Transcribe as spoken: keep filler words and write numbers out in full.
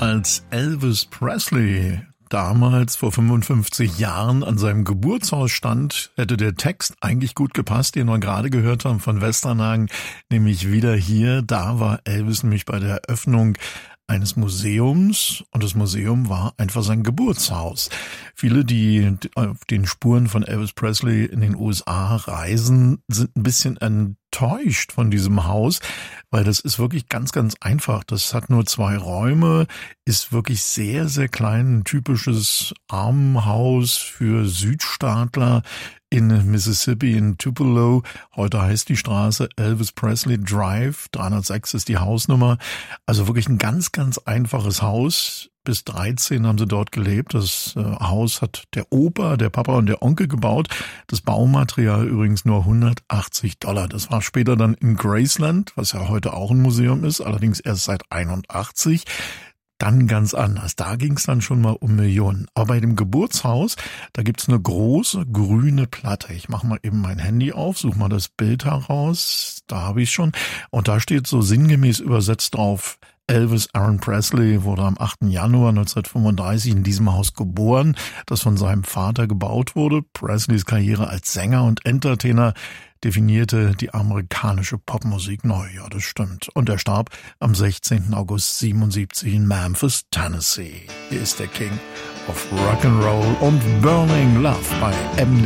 als Elvis Presley damals vor fünfundfünfzig Jahren an seinem Geburtshaus stand, hätte der Text eigentlich gut gepasst, den wir gerade gehört haben von Westernhagen, nämlich wieder hier. Da war Elvis nämlich bei der Eröffnung eines Museums und das Museum war einfach sein Geburtshaus. Viele, die auf den Spuren von Elvis Presley in den U S A reisen, sind ein bisschen enttäuscht von diesem Haus, weil das ist wirklich ganz, ganz einfach. Das hat nur zwei Räume, ist wirklich sehr, sehr klein, ein typisches Armenhaus für Südstaatler in Mississippi, in Tupelo. Heute heißt die Straße Elvis Presley Drive, dreihundertsechs ist die Hausnummer. Also wirklich ein ganz, ganz einfaches Haus. Bis dreizehn haben sie dort gelebt. Das äh, Haus hat der Opa, der Papa und der Onkel gebaut. Das Baumaterial übrigens nur hundertachtzig Dollar. Das war später dann in Graceland, was ja heute auch ein Museum ist, allerdings erst seit einundachtzig. Dann ganz anders. Da ging es dann schon mal um Millionen. Aber bei dem Geburtshaus, da gibt's eine große grüne Platte. Ich mache mal eben mein Handy auf, suche mal das Bild heraus. Da habe ich schon. Und da steht so sinngemäß übersetzt drauf: Elvis Aaron Presley wurde am achten Januar neunzehnhundertfünfunddreißig in diesem Haus geboren, das von seinem Vater gebaut wurde. Presleys Karriere als Sänger und Entertainer definierte die amerikanische Popmusik neu. Ja, das stimmt. Und er starb am sechzehnten August siebenundsiebzig in Memphis, Tennessee. Hier ist der King of Rock'n'Roll und Burning Love bei M D